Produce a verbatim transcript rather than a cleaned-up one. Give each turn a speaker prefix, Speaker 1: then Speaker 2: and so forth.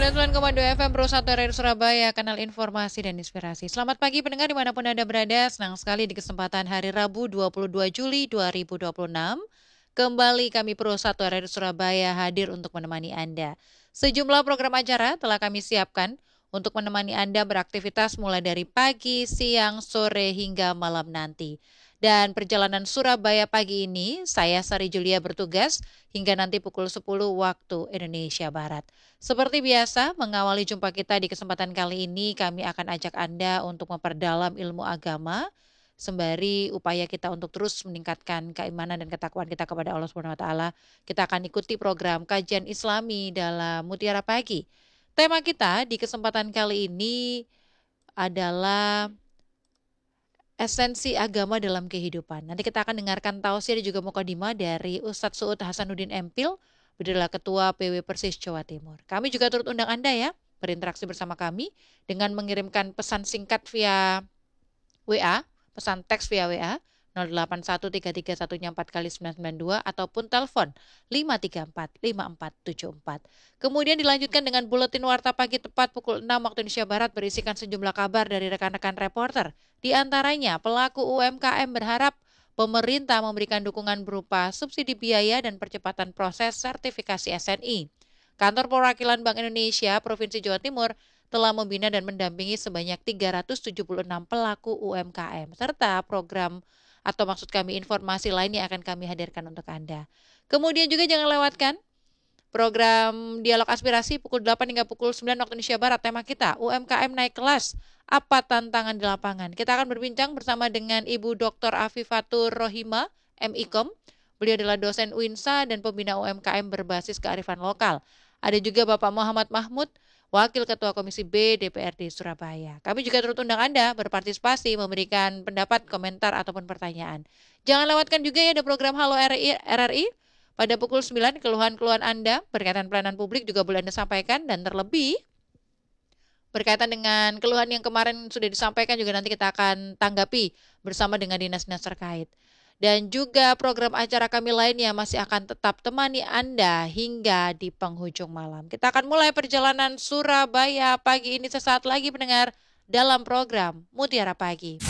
Speaker 1: sembilan puluh sembilan koma dua F M Pro satu Radio Surabaya, kanal informasi dan inspirasi. Selamat pagi pendengar dimanapun Anda berada. Senang sekali di kesempatan hari Rabu dua puluh dua Juli dua ribu dua puluh enam. Kembali kami Pro satu Radio Surabaya hadir untuk menemani Anda. Sejumlah program acara telah kami siapkan untuk menemani Anda beraktivitas mulai dari pagi, siang, sore, hingga malam nanti. Dan perjalanan Surabaya pagi ini, saya Sari Julia bertugas hingga nanti pukul sepuluh waktu Indonesia Barat. Seperti biasa, mengawali jumpa kita di kesempatan kali ini, kami akan ajak Anda untuk memperdalam ilmu agama, sembari upaya kita untuk terus meningkatkan keimanan dan ketakwaan kita kepada Allah Subhanahu wa taala. Kita akan ikuti program kajian Islami dalam Mutiara Pagi. Tema kita di kesempatan kali ini adalah esensi agama dalam kehidupan. Nanti kita akan dengarkan tausiah dan juga mukadimah dari Ustadz Suud Hasanuddin Empil, adalah Ketua P W Persis Jawa Timur. Kami juga turut undang Anda ya, berinteraksi bersama kami dengan mengirimkan pesan singkat via W A, pesan teks via W A, nol delapan satu tiga tiga satu empat kali sembilan sembilan dua ataupun telepon lima tiga empat lima empat tujuh empat. Kemudian dilanjutkan dengan buletin warta pagi tepat pukul enam waktu Indonesia Barat berisikan sejumlah kabar dari rekan-rekan reporter. Di antaranya, pelaku U M K M berharap pemerintah memberikan dukungan berupa subsidi biaya dan percepatan proses sertifikasi S N I. Kantor Perwakilan Bank Indonesia Provinsi Jawa Timur telah membina dan mendampingi sebanyak tiga ratus tujuh puluh enam pelaku U M K M, serta program atau maksud kami informasi lain yang akan kami hadirkan untuk Anda. Kemudian juga jangan lewatkan program Dialog Aspirasi pukul delapan hingga pukul sembilan waktu Indonesia Barat. Tema kita, U M K M naik kelas, apa tantangan di lapangan? Kita akan berbincang bersama dengan Ibu Doktor Afifatur Rohima, M Ikom. Beliau adalah dosen U I N S A dan pembina U M K M berbasis kearifan lokal. Ada juga Bapak Muhammad Mahmud, Wakil Ketua Komisi B D P R D Surabaya. Kami juga turut undang Anda berpartisipasi, memberikan pendapat, komentar, ataupun pertanyaan. Jangan lewatkan juga ya ada program Halo R R I. Pada pukul sembilan, keluhan-keluhan Anda berkaitan pelayanan publik juga boleh Anda sampaikan. Dan terlebih, berkaitan dengan keluhan yang kemarin sudah disampaikan juga nanti kita akan tanggapi bersama dengan dinas-dinas terkait. Dan juga program acara kami lainnya masih akan tetap temani Anda hingga di penghujung malam. Kita akan mulai perjalanan Surabaya pagi ini sesaat lagi pendengar dalam program Mutiara Pagi.